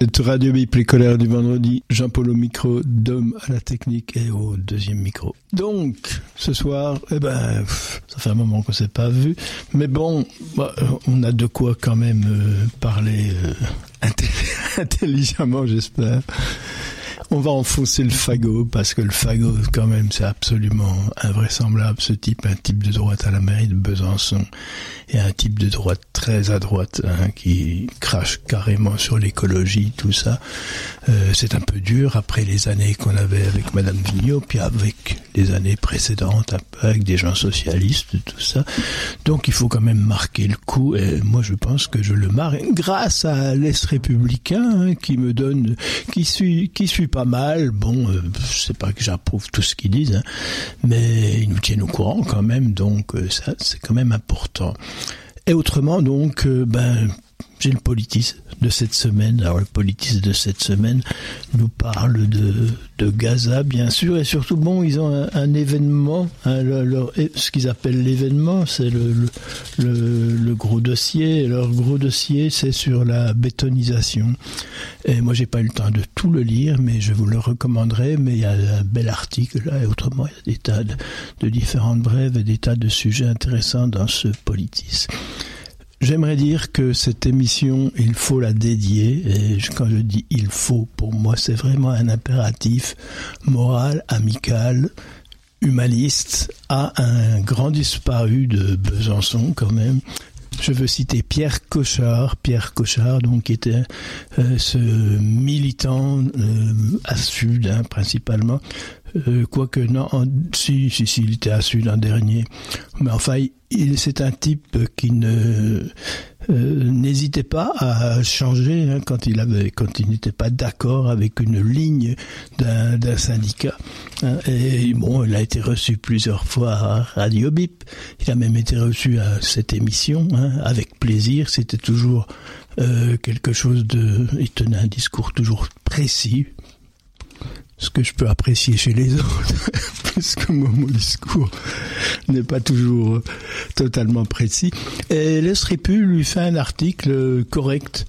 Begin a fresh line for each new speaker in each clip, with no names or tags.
Cette radio Bip, les colères du vendredi, Jean-Paul au micro, Dom à la technique et au deuxième micro. Donc, ce soir, ça fait un moment qu'on s'est pas vu, mais bon, on a de quoi quand même parler intelligemment, j'espère. On va enfoncer le fagot, parce que le fagot, quand même, c'est absolument invraisemblable, ce type, un type de droite à la mairie de Besançon, et un type de droite très à droite, qui crache carrément sur l'écologie, tout ça. C'est un peu dur, après les années qu'on avait avec Madame Vigneault, puis avec les années précédentes, un peu avec des gens socialistes, tout ça. Donc il faut quand même marquer le coup, et moi je pense que je le marque, grâce à l'Est républicain, qui me donne, qui suit pas mal, bon, c'est pas que j'approuve tout ce qu'ils disent, mais ils nous tiennent au courant quand même, donc ça c'est quand même important. Et autrement donc, j'ai le politis de cette semaine. Alors le politis de cette semaine nous parle de Gaza, bien sûr, et surtout, ils ont un événement, ce qu'ils appellent l'événement, c'est le gros dossier. Leur gros dossier, c'est sur la bétonisation. Et moi, j'ai pas eu le temps de tout le lire, mais je vous le recommanderai. Mais il y a un bel article là, et autrement, il y a des tas de différentes brèves et des tas de sujets intéressants dans ce politis. J'aimerais dire que cette émission, il faut la dédier, et quand je dis il faut, pour moi, c'est vraiment un impératif moral, amical, humaniste, à un grand disparu de Besançon, quand même. Je veux citer Pierre Cochard, donc qui était ce militant à Sud, principalement. Quoique non, si, il était à Sud en dernier. Mais enfin, c'est un type qui n'hésitait pas à changer quand il n'était pas d'accord avec une ligne d'un syndicat. Et bon, il a été reçu plusieurs fois à Radio Bip. Il a même été reçu à cette émission, avec plaisir. C'était toujours quelque chose il tenait un discours toujours précis. Ce que je peux apprécier chez les autres, puisque mon discours n'est pas toujours totalement précis. Et l'Est Répu lui fait un article correct,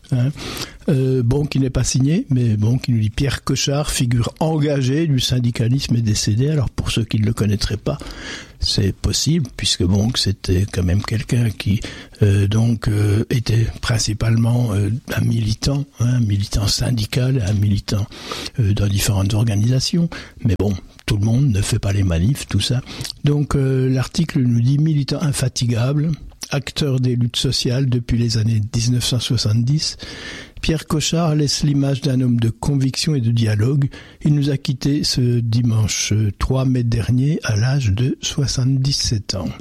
qui n'est pas signé, mais qui nous dit Pierre Cochard, figure engagée du syndicalisme, est décédé. Alors pour ceux qui ne le connaîtraient pas, c'est possible, puisque c'était quand même quelqu'un qui était principalement un militant syndical, un militant dans différentes organisations. Mais tout le monde ne fait pas les manifs, tout ça. Donc l'article nous dit militant infatigable, acteur des luttes sociales depuis les années 1970. Pierre Cochard laisse l'image d'un homme de conviction et de dialogue. Il nous a quittés ce dimanche 3 mai dernier à l'âge de 77 ans.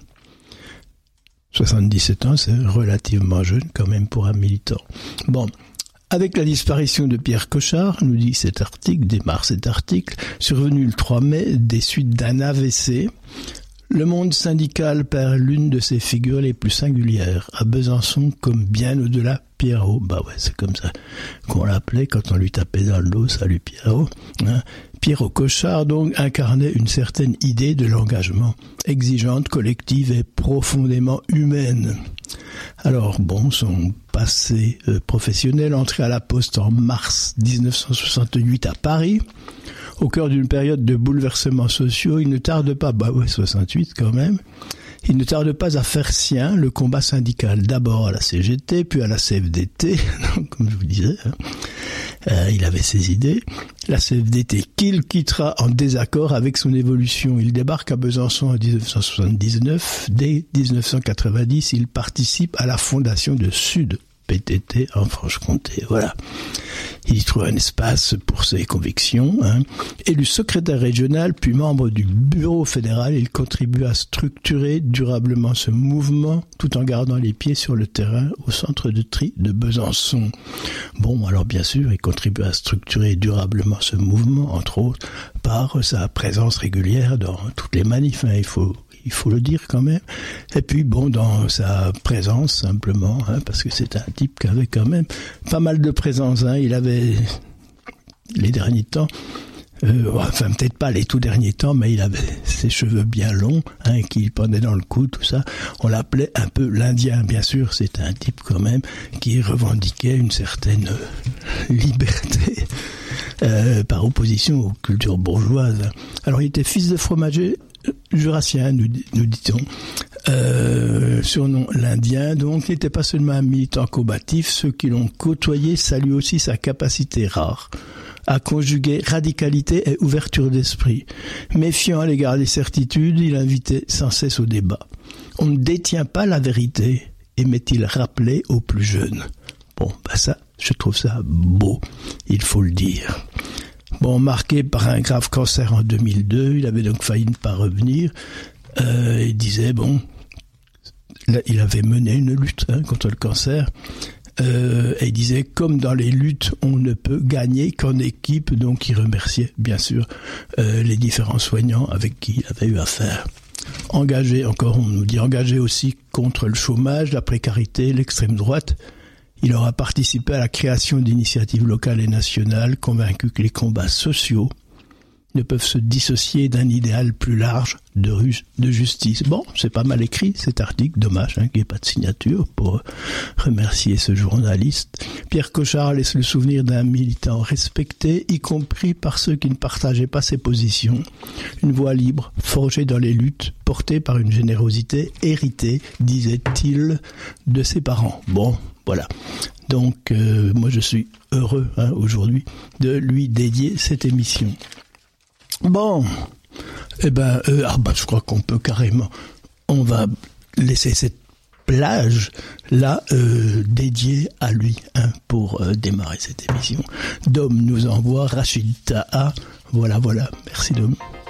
77 ans, c'est relativement jeune quand même pour un militant. Avec la disparition de Pierre Cochard, nous dit démarre cet article, survenu le 3 mai des suites d'un AVC, le monde syndical perd l'une de ses figures les plus singulières, à Besançon comme bien au-delà. Pierrot, c'est comme ça qu'on l'appelait quand on lui tapait dans le dos, salut Pierrot. Pierrot Cochard, donc, incarnait une certaine idée de l'engagement, exigeante, collective et profondément humaine. Alors, son passé professionnel, entré à la Poste en mars 1968 à Paris, au cœur d'une période de bouleversements sociaux, il ne tarde pas, 68 quand même, il ne tarde pas à faire sien le combat syndical, d'abord à la CGT, puis à la CFDT, comme je vous disais, il avait ses idées, la CFDT qu'il quittera en désaccord avec son évolution. Il débarque à Besançon en 1979, dès 1990, il participe à la fondation de Sud PTT en Franche-Comté, voilà. Il y trouve un espace pour ses convictions. Élu secrétaire régional, puis membre du bureau fédéral, il contribue à structurer durablement ce mouvement, tout en gardant les pieds sur le terrain au centre de tri de Besançon. Alors bien sûr, il contribue à structurer durablement ce mouvement, entre autres, par sa présence régulière dans toutes les manifs, il faut le dire quand même. Et puis dans sa présence simplement, parce que c'est un type qui avait quand même pas mal de présence. Il avait les derniers temps enfin peut-être pas les tout derniers temps, mais il avait ses cheveux bien longs, qui pendaient dans le cou, tout ça. On l'appelait un peu l'Indien, bien sûr, c'est un type quand même qui revendiquait une certaine liberté par opposition aux cultures bourgeoises. Alors il était fils de fromager jurassien, nous dit-on. Surnom l'Indien, donc n'était pas seulement un militant combatif, ceux qui l'ont côtoyé saluent aussi sa capacité rare à conjuguer radicalité et ouverture d'esprit. Méfiant à l'égard des certitudes, il invitait sans cesse au débat. On ne détient pas la vérité, aimait-il rappeler aux plus jeunes. Bon, ça, je trouve ça beau, il faut le dire. Bon, marqué par un grave cancer en 2002, il avait donc failli ne pas revenir. Il disait, là, il avait mené une lutte contre le cancer. Et il disait, comme dans les luttes, on ne peut gagner qu'en équipe. Donc, il remerciait, bien sûr, les différents soignants avec qui il avait eu affaire. Engagé, encore, on nous dit, engagé aussi contre le chômage, la précarité, l'extrême droite. Il aura participé à la création d'initiatives locales et nationales, convaincu que les combats sociaux ne peuvent se dissocier d'un idéal plus large de justice. Bon, c'est pas mal écrit cet article, dommage qu'il n'y ait pas de signature pour remercier ce journaliste. Pierre Cochard laisse le souvenir d'un militant respecté, y compris par ceux qui ne partageaient pas ses positions. Une voix libre, forgée dans les luttes, portée par une générosité héritée, disait-il, de ses parents. Bon, voilà. Donc, moi je suis heureux aujourd'hui de lui dédier cette émission. Bon, je crois qu'on peut carrément, on va laisser cette plage là dédiée à lui pour démarrer cette émission. Dom nous envoie Rachid Taha. Voilà, merci Dom.